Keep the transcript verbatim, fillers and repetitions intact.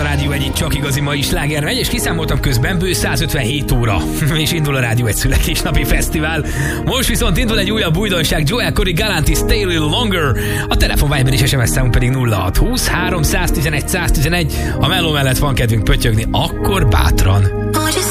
a Rádió egy, itt csak igazi mai sláger megy, és kiszámoltam közben, bő százötvenhét óra, és indul a Rádió egy születésnapi fesztivál. Most viszont indul egy újabb újdonság, Joel Corey Galantis Stay a Little Longer, a telefon Viber és es em es számunk pedig nulla hat húsz háromszáztizenegy száztizenegy. A melló mellett van kedvünk pöttyögni, akkor bátran.